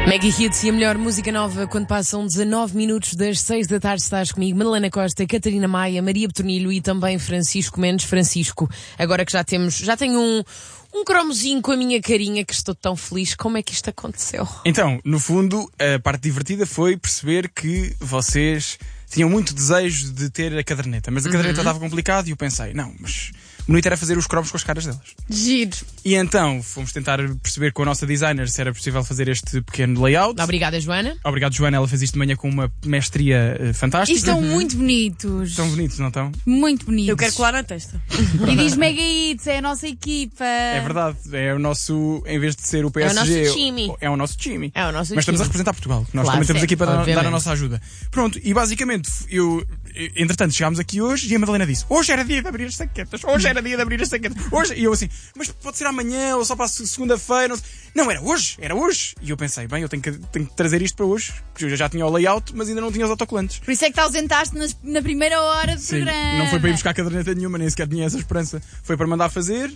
Mega Hits e a melhor música nova quando passam 19 minutos das 6 da tarde. Estás comigo, Madalena Costa, Catarina Maia, Maria Betornilho e também Francisco Mendes. Francisco, agora que já tenho um cromozinho com a minha carinha, que estou tão feliz. Como é que isto aconteceu? Então, no fundo, a parte divertida foi perceber que vocês tinham muito desejo de ter a caderneta, mas a caderneta estava complicada e eu pensei, não, mas o bonito era fazer os cromos com as caras delas. Giro. E então fomos tentar perceber com a nossa designer se era possível fazer este pequeno layout. Obrigada, Joana. Obrigado, Joana, ela fez isto de manhã com uma mestria fantástica. E estão muito bonitos. Estão bonitos, não estão? Muito bonitos. Eu quero colar na testa. E diz Mega Hits, é a nossa equipa. É verdade, é o nosso, em vez de ser o PSG, nosso time. é o nosso time. É o nosso Mas estamos a time. representar Portugal, nós Claro, também estamos sim, aqui para dar obviamente. a nossa ajuda. Pronto, e basicamente, entretanto, chegámos aqui hoje e a Madalena disse: hoje era dia de abrir as saquetas, hoje era dia de abrir as saquetas, hoje. E eu assim, mas pode ser amanhã ou só para a segunda-feira? Não, era hoje. E eu pensei, bem, eu tenho que trazer isto para hoje, porque eu já tinha o layout, mas ainda não tinha os autocolantes. Por isso é que te ausentaste na primeira hora do programa. Não foi para ir buscar caderneta nenhuma, nem sequer tinha essa esperança. Foi para mandar fazer.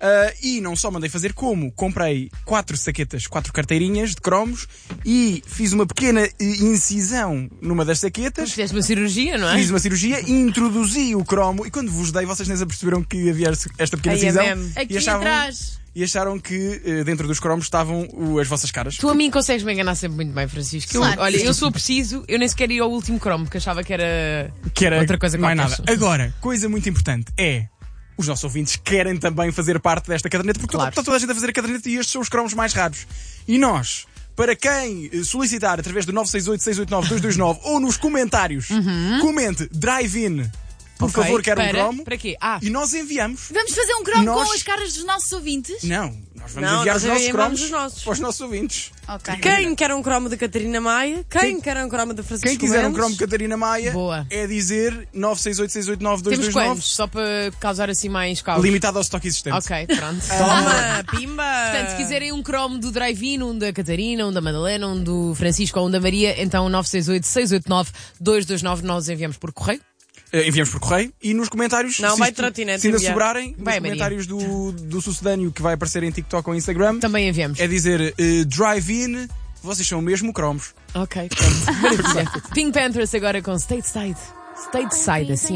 E não só mandei fazer, como comprei 4 saquetas, 4 carteirinhas de cromos e fiz uma pequena incisão numa das saquetas. Fizeste uma cirurgia, não é? Fiz uma cirurgia e introduzi o cromo. E quando vos dei, vocês nem se aperceberam que havia esta pequena Aí é incisão. mesmo. Aqui atrás. E acharam que dentro dos cromos estavam as vossas caras. Tu a mim consegues me enganar sempre muito bem, Francisco. Claro. Olha, eu sou preciso, eu nem sequer ia ao último cromo, porque achava que era outra coisa não é qualquer. nada. Agora, coisa muito importante é: os nossos ouvintes querem também fazer parte desta caderneta, porque Claro. está toda a gente a fazer a caderneta e estes são os cromos mais raros. E nós, para quem solicitar através do 968-689-229 ou nos comentários, comente Drive-In, por Ok, favor, quero um para- cromo. para quê? E nós enviamos. Vamos fazer um cromo Nós- com as caras dos nossos ouvintes? Não, nós vamos Não, enviar nós os nossos enviamos cromos os nossos. para os nossos ouvintes. Ok. Quem quer um cromo de Catarina Maia? Quem quer um cromo de Francisco Quem quiser um Mendes? cromo de Catarina Maia, Boa. é dizer Temos 968-689-229. quantos? Só para causar assim mais caos. Limitado ao estoque existente. Ok, pronto. Toma, pimba! Portanto, se quiserem um cromo do Drive-In, um da Catarina, um da Madalena, um do Francisco ou um da Maria, então 968-689-229 nós enviamos por correio. Enviamos por correio e nos comentários, Não, se vai isto- trotinete se ainda enviar. sobrarem, nos Vai, Maria. comentários do sucedâneo que vai aparecer em TikTok ou Instagram, Também enviamos. é dizer Drive-In, vocês são mesmo cromos. Ok, pronto. Maravilha. Pink Panthers agora com Stateside. Stateside, assim